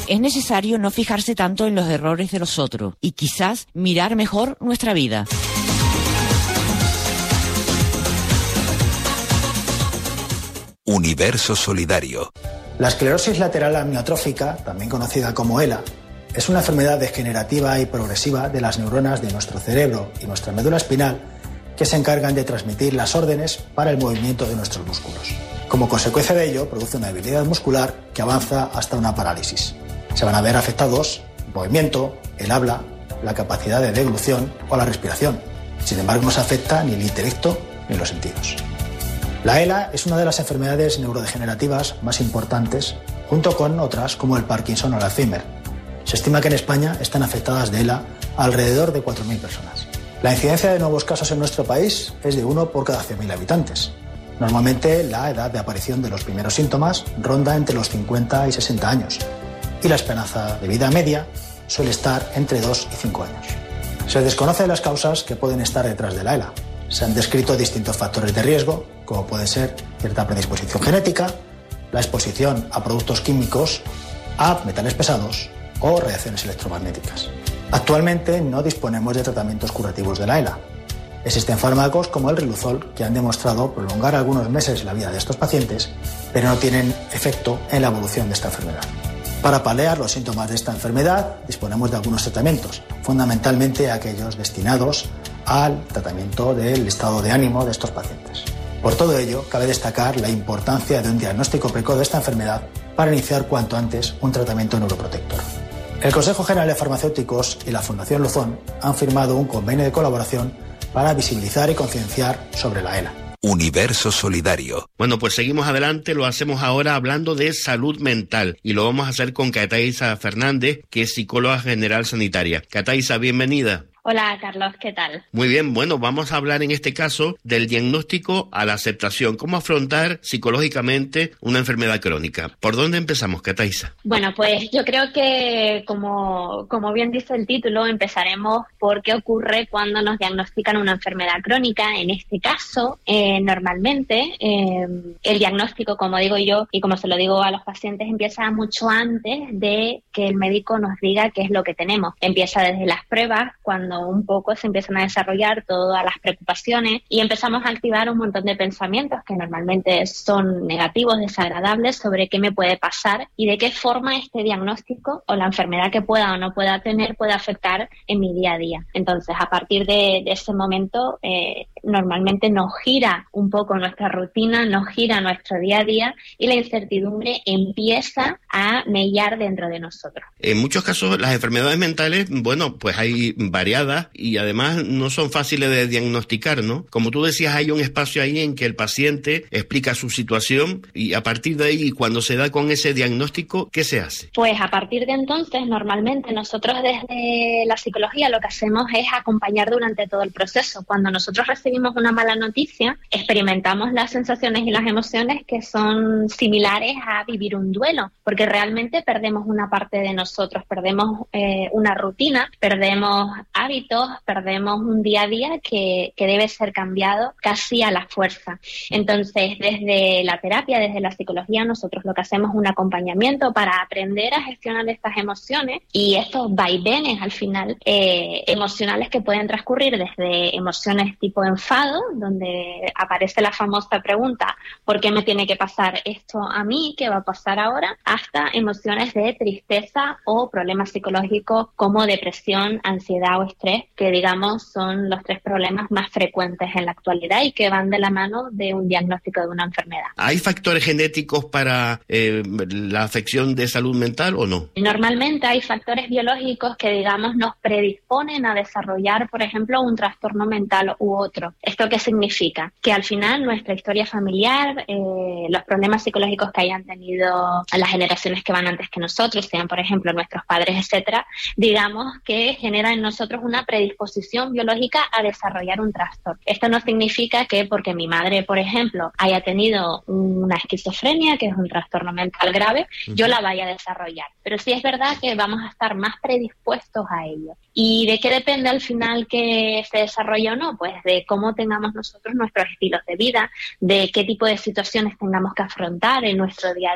Es necesario no fijarse tanto en los errores de los otros y quizás mirar mejor nuestra vida. Universo Solidario. La esclerosis lateral amiotrófica, también conocida como ELA, es una enfermedad degenerativa y progresiva de las neuronas de nuestro cerebro y nuestra médula espinal que se encargan de transmitir las órdenes para el movimiento de nuestros músculos. Como consecuencia de ello, produce una debilidad muscular que avanza hasta una parálisis. Se van a ver afectados el movimiento, el habla, la capacidad de deglución o la respiración. Sin embargo, no se afecta ni el intelecto ni los sentidos. La ELA es una de las enfermedades neurodegenerativas más importantes, junto con otras como el Parkinson o el Alzheimer. Se estima que en España están afectadas de ELA alrededor de 4.000 personas. La incidencia de nuevos casos en nuestro país es de 1 por cada 100.000 habitantes. Normalmente la edad de aparición de los primeros síntomas ronda entre los 50 y 60 años y la esperanza de vida media suele estar entre 2 y 5 años. Se desconocen las causas que pueden estar detrás de la ELA. Se han descrito distintos factores de riesgo, como puede ser cierta predisposición genética, la exposición a productos químicos, a metales pesados o reacciones electromagnéticas. Actualmente no disponemos de tratamientos curativos de la ELA. Existen fármacos como el Riluzol que han demostrado prolongar algunos meses la vida de estos pacientes, pero no tienen efecto en la evolución de esta enfermedad. Para paliar los síntomas de esta enfermedad disponemos de algunos tratamientos, fundamentalmente aquellos destinados al tratamiento del estado de ánimo de estos pacientes. Por todo ello, cabe destacar la importancia de un diagnóstico precoz de esta enfermedad para iniciar cuanto antes un tratamiento neuroprotector. El Consejo General de Farmacéuticos y la Fundación Luzón han firmado un convenio de colaboración para visibilizar y concienciar sobre la ELA. Universo Solidario. Bueno, pues seguimos adelante, lo hacemos ahora hablando de salud mental y lo vamos a hacer con Cataiza Fernández, que es psicóloga general sanitaria. Cataiza, bienvenida. Hola, Carlos, ¿qué tal? Muy bien, bueno, vamos a hablar en este caso del diagnóstico a la aceptación. ¿Cómo afrontar psicológicamente una enfermedad crónica? ¿Por dónde empezamos, Cataiza? Bueno, pues yo creo que, como bien dice el título, empezaremos por qué ocurre cuando nos diagnostican una enfermedad crónica. En este caso, normalmente, el diagnóstico, como digo yo y como se lo digo a los pacientes, empieza mucho antes de que el médico nos diga qué es lo que tenemos. Empieza desde las pruebas, cuando un poco se empiezan a desarrollar todas las preocupaciones y empezamos a activar un montón de pensamientos que normalmente son negativos, desagradables, sobre qué me puede pasar y de qué forma este diagnóstico o la enfermedad que pueda o no pueda tener puede afectar en mi día a día. Entonces, a partir de ese momento, normalmente nos gira un poco nuestra rutina, nos gira nuestro día a día y la incertidumbre empieza a mellar dentro de nosotros. En muchos casos, las enfermedades mentales, bueno, pues hay variadas y además no son fáciles de diagnosticar, ¿no? Como tú decías, hay un espacio ahí en que el paciente explica su situación y a partir de ahí, cuando se da con ese diagnóstico, ¿qué se hace? Pues a partir de entonces, normalmente nosotros desde la psicología lo que hacemos es acompañar durante todo el proceso. Cuando nosotros recibimos una mala noticia, experimentamos las sensaciones y las emociones que son similares a vivir un duelo, porque realmente perdemos una parte de nosotros, perdemos una rutina, perdemos hábitos, perdemos un día a día que debe ser cambiado casi a la fuerza. Entonces, desde la terapia, desde la psicología, nosotros lo que hacemos es un acompañamiento para aprender a gestionar estas emociones y estos vaivenes al final emocionales que pueden transcurrir desde emociones tipo enfado, donde aparece la famosa pregunta ¿por qué me tiene que pasar esto a mí? ¿Qué va a pasar ahora? Hasta emociones de tristeza o problemas psicológicos como depresión, ansiedad o estrés, que digamos son los 3 problemas más frecuentes en la actualidad y que van de la mano de un diagnóstico de una enfermedad. ¿Hay factores genéticos para la afección de salud mental o no? Normalmente hay factores biológicos que digamos nos predisponen a desarrollar, por ejemplo, un trastorno mental u otro. ¿Esto qué significa? Que al final nuestra historia familiar, los problemas psicológicos que hayan tenido las generaciones que van antes que nosotros, sean por ejemplo nuestros padres, etcétera, digamos que genera en nosotros una predisposición biológica a desarrollar un trastorno. Esto no significa que porque mi madre, por ejemplo, haya tenido una esquizofrenia, que es un trastorno mental grave, yo la vaya a desarrollar. Pero sí es verdad que vamos a estar más predispuestos a ello. ¿Y de qué depende al final que se desarrolle o no? Pues de cómo tengamos nosotros nuestros estilos de vida, de qué tipo de situaciones tengamos que afrontar en nuestro día a día.